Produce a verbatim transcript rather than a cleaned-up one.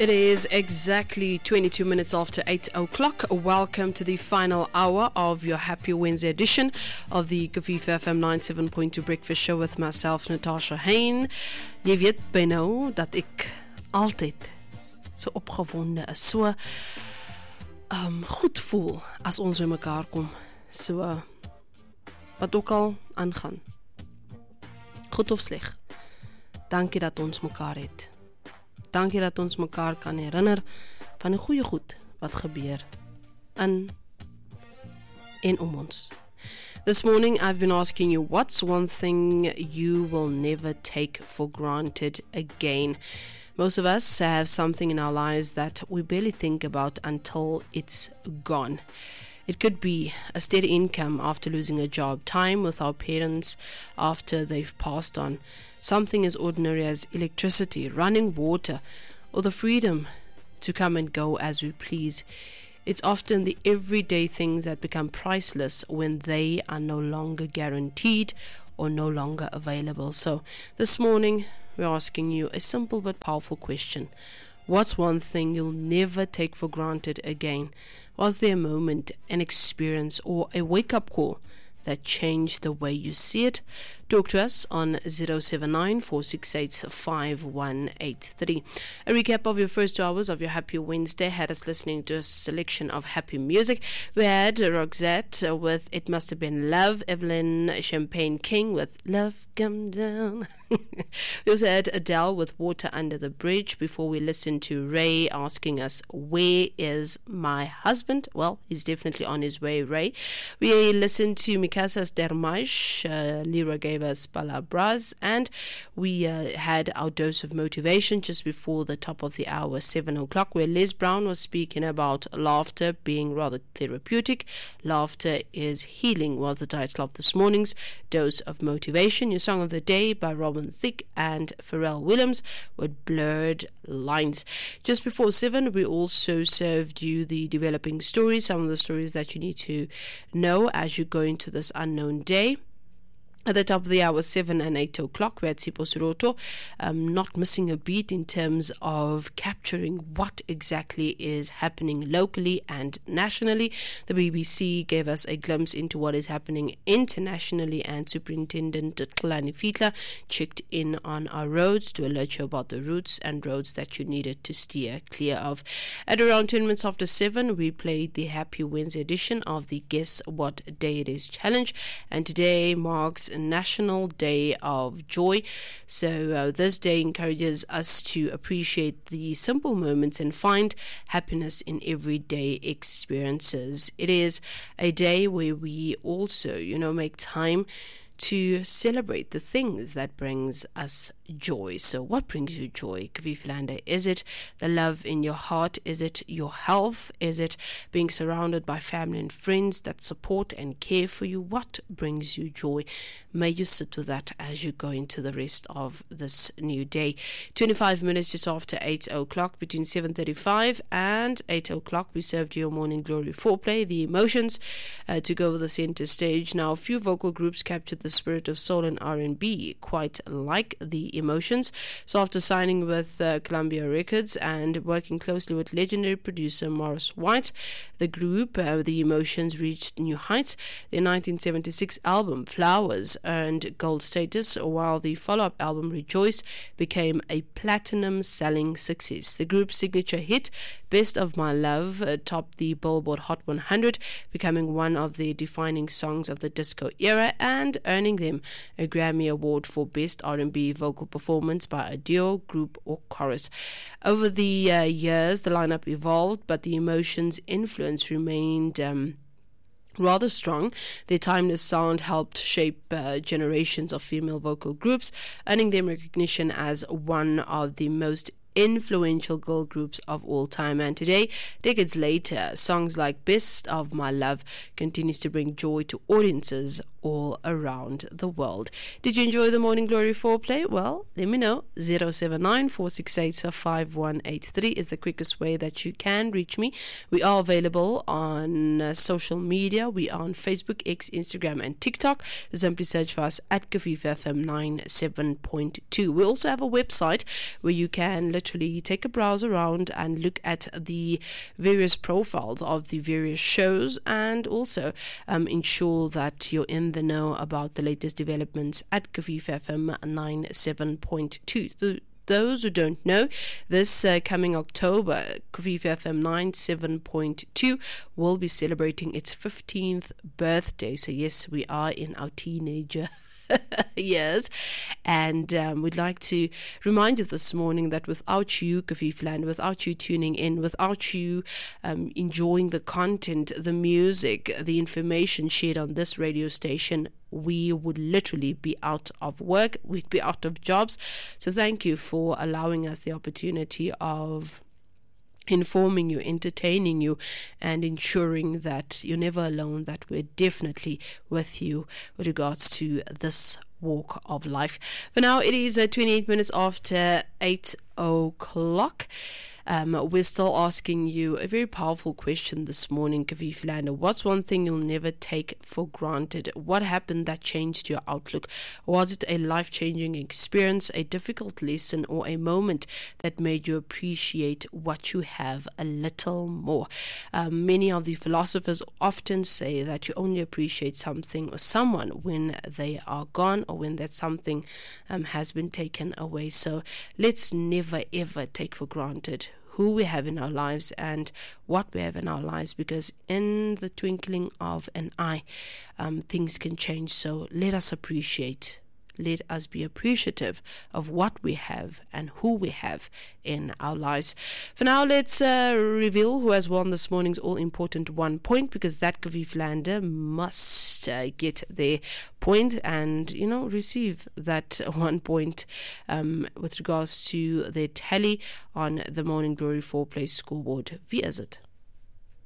It is exactly twenty-two minutes after eight o'clock. Welcome to the final hour of your Happy Wednesday edition of the Kofifa F M ninety-seven point two Breakfast Show with myself, Natasha Hain. Jy weet by nou dat ek altyd so opgewonde is, so um, goed voel as ons by mekaar kom. So wat ook al aangaan, goed of sleg, dankie dat ons mekaar het. Dankie dat ons mekaar kan herinner van die goeie goed wat gebeur in en om ons. This morning I've been asking you, what's one thing you will never take for granted again? Most of us have something in our lives that we barely think about until it's gone. It could be a steady income after losing a job, time with our parents after they've passed on, something as ordinary as electricity, running water, or the freedom to come and go as we please. It's often the everyday things that become priceless when they are no longer guaranteed or no longer available. So this morning, we're asking you a simple but powerful question. What's one thing you'll never take for granted again? Was there a moment, an experience, or a wake-up call that changed the way you see it? Talk to us on zero seven nine, four six eight, five one eight three. A recap of your first two hours of your Happy Wednesday had us listening to a selection of happy music. We had Roxette with It Must Have Been Love, Evelyn Champagne King with Love Come Down. We also had Adele with Water Under the Bridge before we listened to Ray asking us, where is my husband? Well, he's definitely on his way, Ray. We listened to Mikasa's Dermash, uh, Lira gave us Palabras, and we uh, had our dose of motivation just before the top of the hour, seven o'clock, where Les Brown was speaking about laughter being rather therapeutic. Laughter is healing was the title of this morning's dose of motivation. Your song of the day by Robin Thicke and Pharrell Williams with Blurred Lines. Just before seven, we also served you the developing stories, some of the stories that you need to know as you go into this unknown day. At the top of the hour, seven and eight o'clock, we had Sipho Suroto, um, not missing a beat in terms of capturing what exactly is happening locally and nationally. The B B C gave us a glimpse into what is happening internationally, and Superintendent Tlani Fitla checked in on our roads to alert you about the routes and roads that you needed to steer clear of. At around ten minutes after seven, we played the Happy Wednesday edition of the Guess What Day It Is challenge, and today marks National Day of Joy. So uh, this day encourages us to appreciate the simple moments and find happiness in everyday experiences. It is a day where we also, you know, make time to celebrate the things that brings us joy. So what brings you joy, Kviflande? Is it the love in your heart? Is it your health? Is it being surrounded by family and friends that support and care for you? What brings you joy? May you sit with that as you go into the rest of this new day. twenty-five minutes just after eight o'clock, between seven thirty-five and eight o'clock, we served your Morning Glory foreplay, the emotions, uh, to go over the center stage. Now, a few vocal groups captured the spirit of soul and R and B, quite like the Emotions. So after signing with uh, Columbia Records and working closely with legendary producer Morris White, the group, uh, the Emotions, reached new heights. Their nineteen seventy-six album Flowers earned gold status, while the follow-up album Rejoice became a platinum selling success. The group's signature hit Best of My Love uh, topped the Billboard Hot one hundred, becoming one of the defining songs of the disco era and earning them a Grammy Award for Best R and B Vocal Performance by a duo, group, or chorus. Over the uh, years, the lineup evolved, but the Emotions' influence remained um, rather strong. Their timeless sound helped shape uh, generations of female vocal groups, earning them recognition as one of the most influential girl groups of all time. And today, decades later, songs like Best of My Love continues to bring joy to audiences all around the world. Did you enjoy the Morning Glory foreplay? Well, let me know. zero seven nine, four six eight, five one eight three is the quickest way that you can reach me. We are available on uh, social media. We are on Facebook, X, Instagram, and TikTok. Simply search for us at Covfefe F M ninety-seven point two. We also have a website where you can literally take a browse around and look at the various profiles of the various shows, and also um, ensure that you're in the know about the latest developments at Covfefe F M ninety-seven point two. The Those who don't know, this uh, coming October, Covfefe F M ninety-seven point two will be celebrating its fifteenth birthday. So yes, we are in our teenager years, and um, we'd like to remind you this morning that without you, Covfefe Land, without you tuning in, without you um, enjoying the content, the music, the information shared on this radio station, we would literally be out of work, we'd be out of jobs. So thank you for allowing us the opportunity of informing you, entertaining you, and ensuring that you're never alone, that we're definitely with you with regards to this walk of life. For now, it is uh, twenty-eight minutes after eight o'clock. Um, we're still asking you a very powerful question this morning, Covfefe Lander. What's one thing you'll never take for granted? What happened that changed your outlook? Was it a life-changing experience, a difficult lesson, or a moment that made you appreciate what you have a little more? Um, many of the philosophers often say that you only appreciate something or someone when they are gone, or when that something um, has been taken away. So let's never ever take for granted who we have in our lives and what we have in our lives, because in the twinkling of an eye, um, things can change. So let us appreciate, let us be appreciative of what we have and who we have in our lives. For now, let's uh, reveal who has won this morning's all-important one point, because that Covfefe Lander must uh, get their point and, you know, receive that one point um, with regards to their tally on the Morning Glory four-play scoreboard. Wie is it?